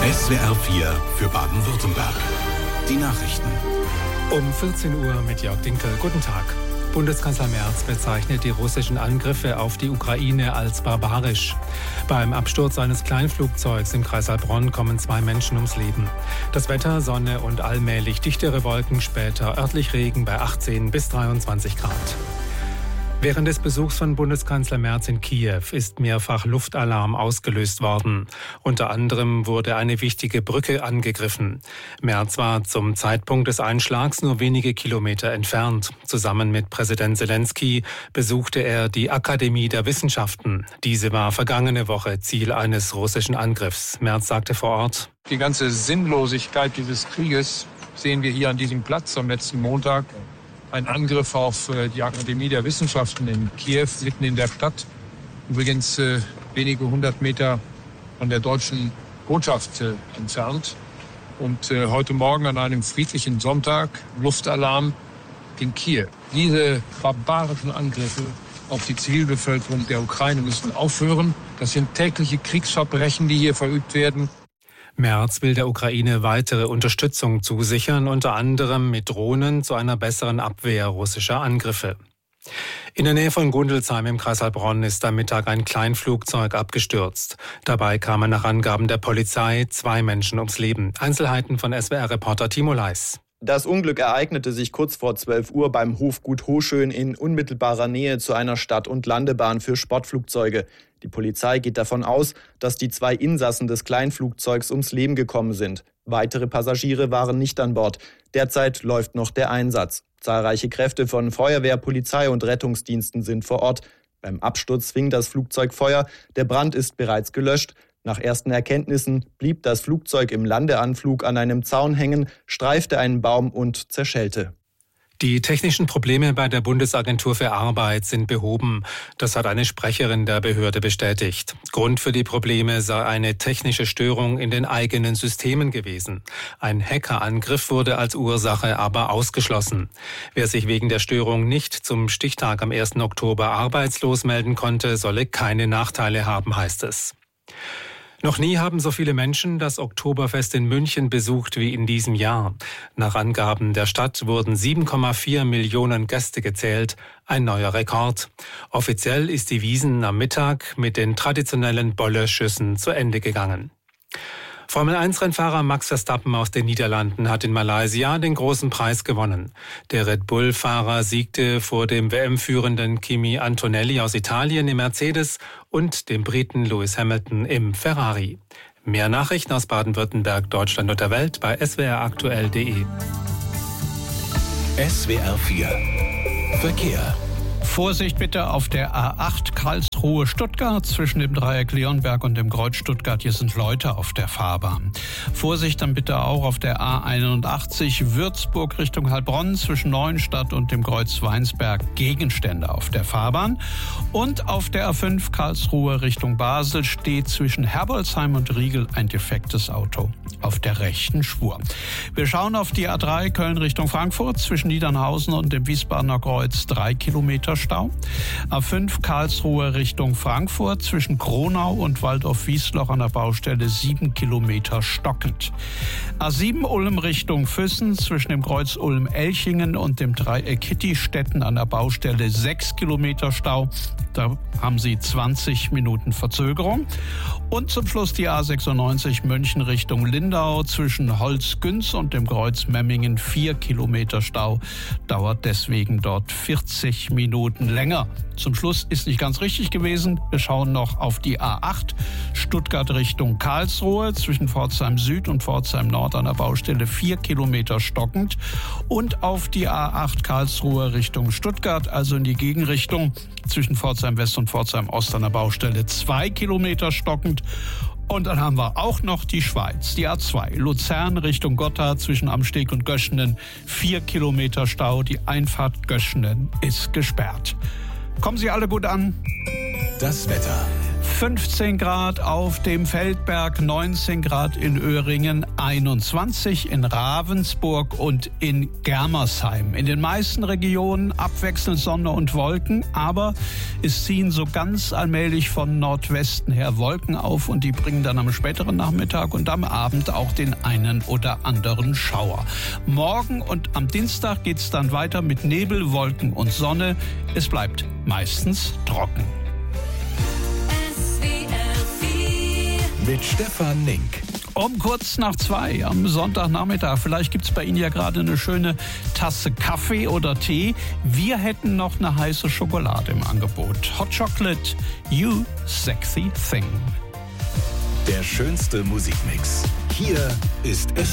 SWR 4 für Baden-Württemberg. Die Nachrichten. Um 14 Uhr mit Jörg Dinkel. Guten Tag. Bundeskanzler Merz bezeichnet die russischen Angriffe auf die Ukraine als barbarisch. Beim Absturz eines Kleinflugzeugs im Kreis Heilbronn kommen 2 Menschen ums Leben. Das Wetter, Sonne und allmählich dichtere Wolken, später örtlich Regen bei 18 bis 23 Grad. Während des Besuchs von Bundeskanzler Merz in Kiew ist mehrfach Luftalarm ausgelöst worden. Unter anderem wurde eine wichtige Brücke angegriffen. Merz war zum Zeitpunkt des Einschlags nur wenige Kilometer entfernt. Zusammen mit Präsident Zelensky besuchte er die Akademie der Wissenschaften. Diese war vergangene Woche Ziel eines russischen Angriffs. Merz sagte vor Ort: Die ganze Sinnlosigkeit dieses Krieges sehen wir hier an diesem Platz am letzten Montag. Ein Angriff auf die Akademie der Wissenschaften in Kiew, mitten in der Stadt. Übrigens wenige 100 Meter von der deutschen Botschaft entfernt. Und heute Morgen an einem friedlichen Sonntag Luftalarm in Kiew. Diese barbarischen Angriffe auf die Zivilbevölkerung der Ukraine müssen aufhören. Das sind tägliche Kriegsverbrechen, die hier verübt werden. Merz will der Ukraine weitere Unterstützung zusichern, unter anderem mit Drohnen zu einer besseren Abwehr russischer Angriffe. In der Nähe von Gundelsheim im Kreis Heilbronn ist am Mittag ein Kleinflugzeug abgestürzt. Dabei kamen nach Angaben der Polizei 2 Menschen ums Leben. Einzelheiten von SWR-Reporter Timo Leis. Das Unglück ereignete sich kurz vor 12 Uhr beim Hofgut Hoschön in unmittelbarer Nähe zu einer Start- und Landebahn für Sportflugzeuge. Die Polizei geht davon aus, dass die 2 Insassen des Kleinflugzeugs ums Leben gekommen sind. Weitere Passagiere waren nicht an Bord. Derzeit läuft noch der Einsatz. Zahlreiche Kräfte von Feuerwehr, Polizei und Rettungsdiensten sind vor Ort. Beim Absturz fing das Flugzeug Feuer. Der Brand ist bereits gelöscht. Nach ersten Erkenntnissen blieb das Flugzeug im Landeanflug an einem Zaun hängen, streifte einen Baum und zerschellte. Die technischen Probleme bei der Bundesagentur für Arbeit sind behoben. Das hat eine Sprecherin der Behörde bestätigt. Grund für die Probleme sei eine technische Störung in den eigenen Systemen gewesen. Ein Hackerangriff wurde als Ursache aber ausgeschlossen. Wer sich wegen der Störung nicht zum Stichtag am 1. Oktober arbeitslos melden konnte, solle keine Nachteile haben, heißt es. Noch nie haben so viele Menschen das Oktoberfest in München besucht wie in diesem Jahr. Nach Angaben der Stadt wurden 7,4 Millionen Gäste gezählt, ein neuer Rekord. Offiziell ist die Wiesn am Mittag mit den traditionellen Bolle-Schüssen zu Ende gegangen. Formel-1-Rennfahrer Max Verstappen aus den Niederlanden hat in Malaysia den großen Preis gewonnen. Der Red Bull-Fahrer siegte vor dem WM-führenden Kimi Antonelli aus Italien im Mercedes und dem Briten Lewis Hamilton im Ferrari. Mehr Nachrichten aus Baden-Württemberg, Deutschland und der Welt bei swraktuell.de. SWR 4 Verkehr. Vorsicht bitte auf der A8 Karlsruhe-Stuttgart zwischen dem Dreieck Leonberg und dem Kreuz Stuttgart. Hier sind Leute auf der Fahrbahn. Vorsicht dann bitte auch auf der A81 Würzburg Richtung Heilbronn zwischen Neuenstadt und dem Kreuz Weinsberg. Gegenstände auf der Fahrbahn. Und auf der A5 Karlsruhe Richtung Basel steht zwischen Herbolzheim und Riegel ein defektes Auto auf der rechten Spur. Wir schauen auf die A3 Köln Richtung Frankfurt zwischen Niedernhausen und dem Wiesbadener Kreuz 3 Kilometer Stau. A5 Karlsruhe Richtung Frankfurt zwischen Kronau und Waldorf-Wiesloch an der Baustelle 7 Kilometer stockend. A7 Ulm Richtung Füssen zwischen dem Kreuz Ulm-Elchingen und dem Dreieck Kittistetten an der Baustelle 6 Kilometer Stau. Da haben Sie 20 Minuten Verzögerung. Und zum Schluss die A96 München Richtung Lindau zwischen Holzgünz und dem Kreuz Memmingen 4 Kilometer Stau. Dauert deswegen dort 40 Minuten länger. Zum Schluss ist nicht ganz richtig gewesen. Wir schauen noch auf die A8 Stuttgart Richtung Karlsruhe zwischen Pforzheim Süd und Pforzheim Nord an der Baustelle 4 Kilometer stockend. Und auf die A8 Karlsruhe Richtung Stuttgart, also in die Gegenrichtung zwischen Pforzheim West und Pforzheim Ost an der Baustelle 2 Kilometer stockend. Und dann haben wir auch noch die Schweiz, die A2 Luzern Richtung Gotha zwischen Amsteg und Göschenen 4 Kilometer Stau. Die Einfahrt Göschenen ist gesperrt. Kommen Sie alle gut an. Das Wetter. 15 Grad auf dem Feldberg, 19 Grad in Öhringen, 21 in Ravensburg und in Germersheim. In den meisten Regionen abwechselnd Sonne und Wolken, aber es ziehen so ganz allmählich von Nordwesten her Wolken auf und die bringen dann am späteren Nachmittag und am Abend auch den einen oder anderen Schauer. Morgen und am Dienstag geht's dann weiter mit Nebel, Wolken und Sonne. Es bleibt meistens trocken. Mit Stefan Link. Um kurz nach 2 am Sonntagnachmittag. Vielleicht gibt es bei Ihnen ja gerade eine schöne Tasse Kaffee oder Tee. Wir hätten noch eine heiße Schokolade im Angebot. Hot Chocolate, you sexy thing. Der schönste Musikmix. Hier ist